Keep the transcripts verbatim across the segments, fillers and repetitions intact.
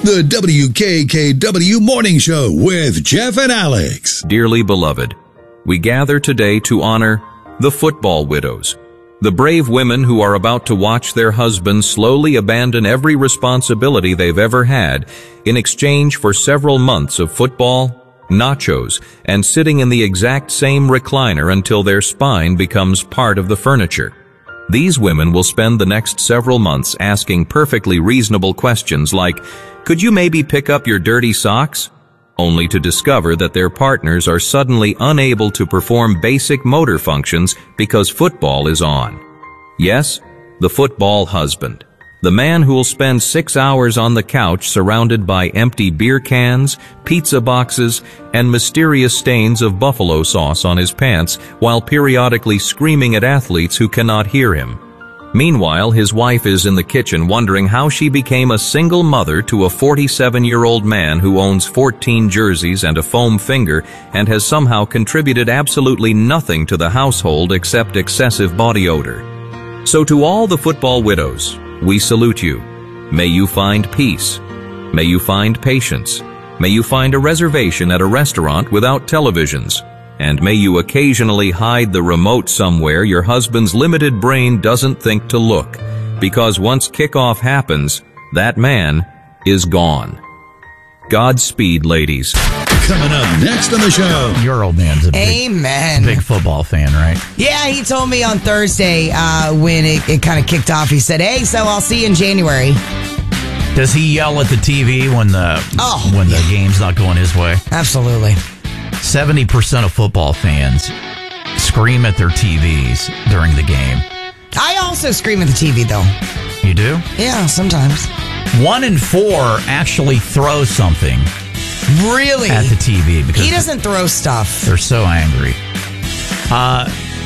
The W K K W Morning Show with Jeff and Alex. Dearly beloved, we gather today to honor the football widows, the brave women who are about to watch their husbands slowly abandon every responsibility they've ever had in exchange for several months of football, nachos, and sitting in the exact same recliner until their spine becomes part of the furniture. These women will spend the next several months asking perfectly reasonable questions like, "Could you maybe pick up your dirty socks?" only to discover that their partners are suddenly unable to perform basic motor functions because football is on. Yes, the football husband. The man who will spend six hours on the couch surrounded by empty beer cans, pizza boxes, and mysterious stains of buffalo sauce on his pants while periodically screaming at athletes who cannot hear him. Meanwhile, his wife is in the kitchen wondering how she became a single mother to a forty-seven-year-old man who owns fourteen jerseys and a foam finger and has somehow contributed absolutely nothing to the household except excessive body odor. So to all the football widows, we salute you. May you find peace. May you find patience. May you find a reservation at a restaurant without televisions. And may you occasionally hide the remote somewhere your husband's limited brain doesn't think to look. Because once kickoff happens, that man is gone. Godspeed, ladies. Coming up next on the show. Your old man's a big, Amen. big football fan, right? Yeah, he told me on Thursday uh, when it, it kind of kicked off, he said, hey, so I'll see you in January. Does he yell at the T V when the Oh, when the game's not going his way? Absolutely. seventy percent of football fans scream at their T Vs during the game. I also scream at the T V, though. You do? Yeah, sometimes. One in four actually throw something Really? at the T V because He doesn't throw stuff. they're so angry. Uh,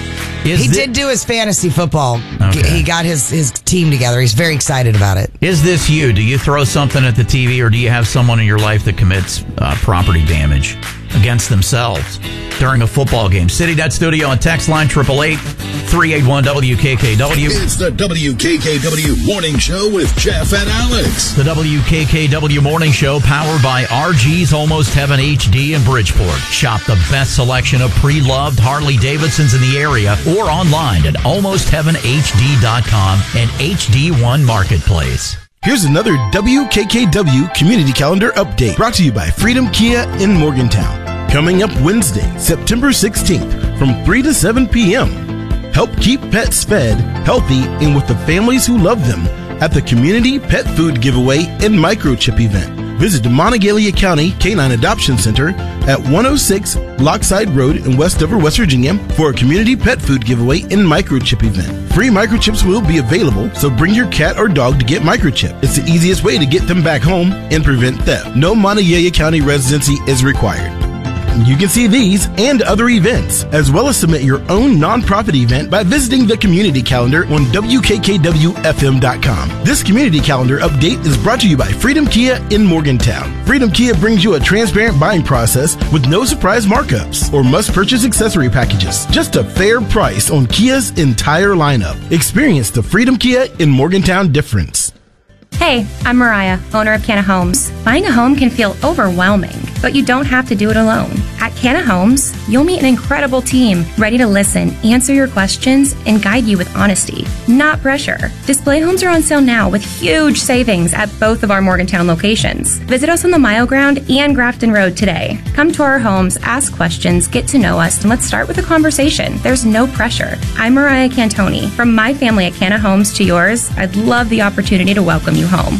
is He thi- did do his fantasy football. Okay. He got his, his team together. He's very excited about it. Is this you? Do you throw something at the T V, or do you have someone in your life that commits uh, property damage against themselves during a football game? CityNet Studio and text line triple eight three eight one W K K W. It's the W K K W Morning Show with Jeff and Alex. The W K K W Morning Show, powered by R G's Almost Heaven H D in Bridgeport. Shop the best selection of pre-loved Harley-Davidsons in the area or online at almost heaven H D dot com and H D one Marketplace. Here's another W K K W Community Calendar update brought to you by Freedom Kia in Morgantown. Coming up Wednesday, September sixteenth from three to seven p.m. Help keep pets fed, healthy, and with the families who love them at the Community Pet Food Giveaway and Microchip event. Visit the Monongalia County Canine Adoption Center at one oh six Lockside Road in Westover, West Virginia for a Community Pet Food Giveaway and Microchip event. Free microchips will be available, so bring your cat or dog to get microchipped. It's the easiest way to get them back home and prevent theft. No Monongalia County residency is required. You can see these and other events, as well as submit your own nonprofit event by visiting the community calendar on W K K W F M dot com. This community calendar update is brought to you by Freedom Kia in Morgantown. Freedom Kia brings you a transparent buying process with no surprise markups or must-purchase accessory packages. Just a fair price on Kia's entire lineup. Experience the Freedom Kia in Morgantown difference. Hey, I'm Mariah, owner of Canna Homes. Buying a home can feel overwhelming, but you don't have to do it alone. At Canna Homes, you'll meet an incredible team ready to listen, answer your questions, and guide you with honesty, not pressure. Display homes are on sale now with huge savings at both of our Morgantown locations. Visit us on the Mile Ground and Grafton Road today. Come to our homes, ask questions, get to know us, and let's start with a conversation. There's no pressure. I'm Mariah Cantoni. From my family at Canna Homes to yours, I'd love the opportunity to welcome you home.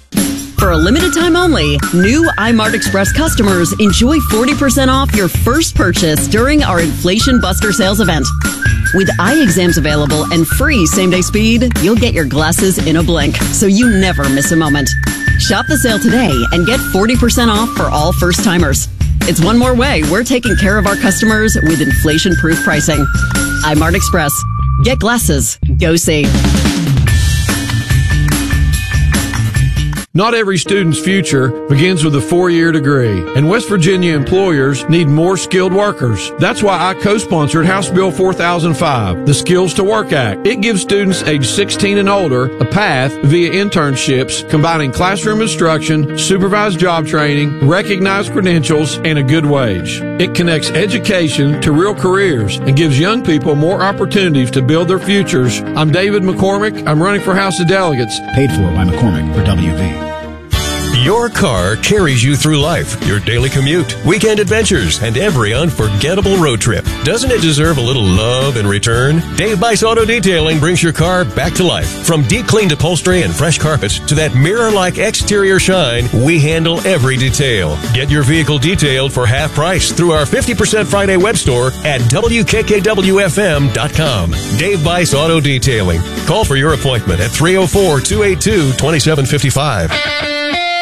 For a limited time only, new iMart Express customers enjoy forty percent off your first purchase during our Inflation Buster sales event. With eye exams available and free same-day speed, you'll get your glasses in a blink, so you never miss a moment. Shop the sale today and get forty percent off for all first-timers. It's one more way we're taking care of our customers with inflation-proof pricing. iMart Express. Get glasses. Go see. Not every student's future begins with a four-year degree, and West Virginia employers need more skilled workers. That's why I co-sponsored House Bill four thousand five, the Skills to Work Act. It gives students age sixteen and older a path via internships, combining classroom instruction, supervised job training, recognized credentials, and a good wage. It connects education to real careers and gives young people more opportunities to build their futures. I'm David McCormick. I'm running for House of Delegates. Paid for by McCormick for W V. Your car carries you through life, your daily commute, weekend adventures, and every unforgettable road trip. Doesn't it deserve a little love in return? Dave Bice Auto Detailing brings your car back to life. From deep cleaned upholstery and fresh carpets to that mirror-like exterior shine, we handle every detail. Get your vehicle detailed for half price through our fifty percent Friday web store at W K K W F M dot com. Dave Bice Auto Detailing. Call for your appointment at three oh four, two eight two, two seven five five.